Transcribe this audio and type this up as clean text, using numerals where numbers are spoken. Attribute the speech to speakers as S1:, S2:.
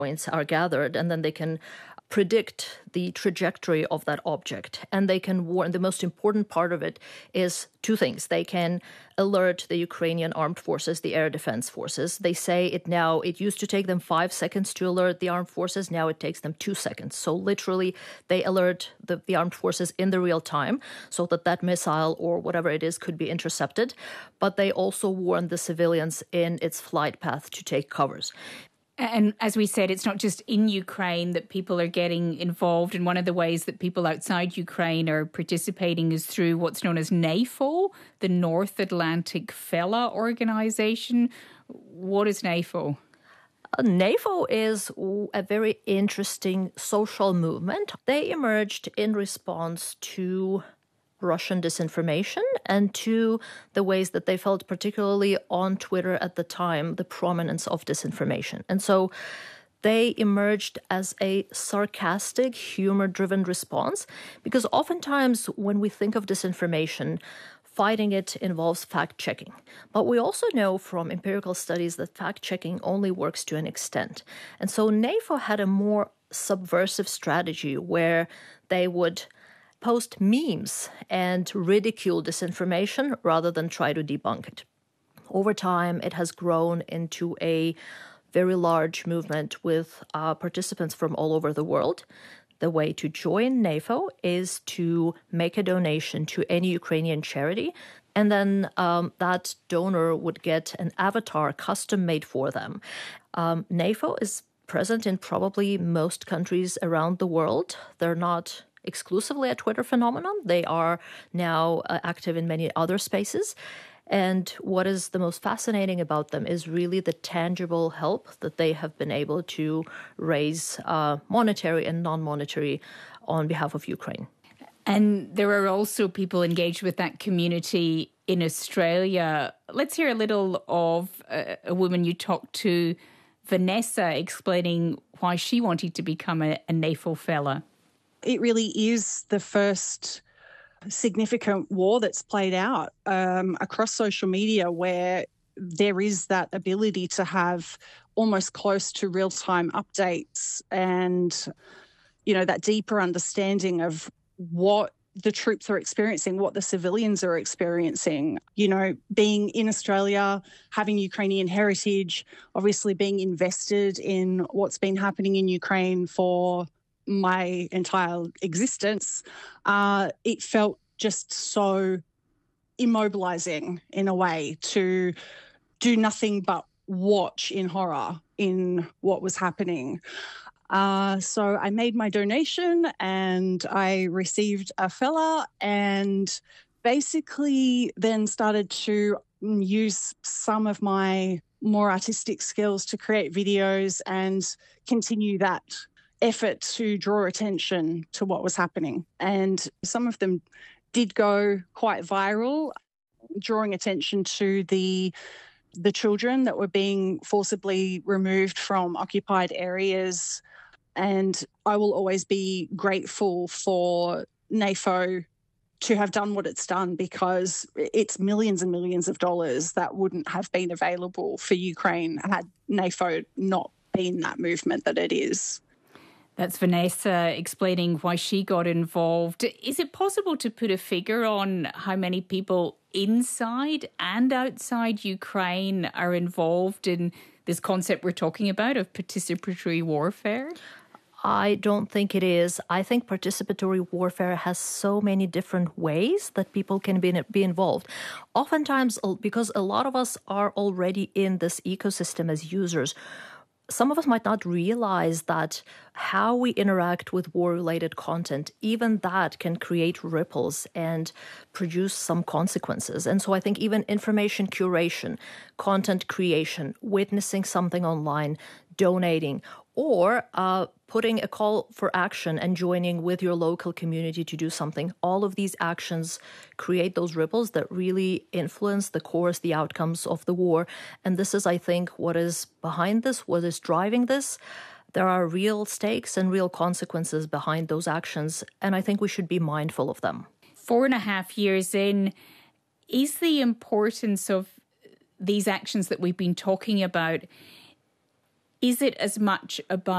S1: points are gathered, and then they can predict the trajectory of that object. And they can warn, the most important part of it is two things. They can alert the Ukrainian armed forces, the air defense forces. They say it used to take them 5 seconds to alert the armed forces. Now it takes them 2 seconds. So literally they alert the armed forces in the real time so that missile or whatever it is could be intercepted. But they also warn the civilians in its flight path to take covers.
S2: And as we said, it's not just in Ukraine that people are getting involved. And one of the ways that people outside Ukraine are participating is through what's known as NAFO, the North Atlantic Fella Organization. What is NAFO?
S1: NAFO is a very interesting social movement. They emerged in response to Russian disinformation and to the ways that they felt, particularly on Twitter at the time, the prominence of disinformation. And so they emerged as a sarcastic, humor-driven response, because oftentimes when we think of disinformation, fighting it involves fact-checking. But we also know from empirical studies that fact-checking only works to an extent. And so NAFO had a more subversive strategy where they would post memes and ridicule disinformation rather than try to debunk it. Over time, it has grown into a very large movement with participants from all over the world. The way to join NAFO is to make a donation to any Ukrainian charity, and then that donor would get an avatar custom made for them. NAFO is present in probably most countries around the world. They're not exclusively a Twitter phenomenon. They are now active in many other spaces. And what is the most fascinating about them is really the tangible help that they have been able to raise, monetary and non-monetary, on behalf of Ukraine.
S2: And there are also people engaged with that community in Australia. Let's hear a little of a woman you talked to, Vanessa, explaining why she wanted to become a NAFO fella.
S3: It really is the first significant war that's played out across social media where there is that ability to have almost close to real-time updates and, you know, that deeper understanding of what the troops are experiencing, what the civilians are experiencing. You know, being in Australia, having Ukrainian heritage, obviously being invested in what's been happening in Ukraine for my entire existence, it felt just so immobilizing in a way to do nothing but watch in horror in what was happening. So I made my donation and I received a fella and basically then started to use some of my more artistic skills to create videos and continue that effort to draw attention to what was happening. And some of them did go quite viral, drawing attention to the children that were being forcibly removed from occupied areas. And I will always be grateful for NAFO to have done what it's done, because it's millions and millions of dollars that wouldn't have been available for Ukraine had NAFO not been that movement that it is.
S2: That's Vanessa explaining why she got involved. Is it possible to put a figure on how many people inside and outside Ukraine are involved in this concept we're talking about of participatory warfare?
S1: I don't think it is. I think participatory warfare has so many different ways that people can be involved. Oftentimes, because a lot of us are already in this ecosystem as users, some of us might not realize that how we interact with war-related content, even that can create ripples and produce some consequences. And so I think even information curation, content creation, witnessing something online, donating, or putting a call for action and joining with your local community to do something. All of these actions create those ripples that really influence the course, the outcomes of the war. And this is, I think, what is behind this, what is driving this. There are real stakes and real consequences behind those actions, and I think we should be mindful of them.
S2: 4.5 years in, is the importance of these actions that we've been talking about, Is it as much about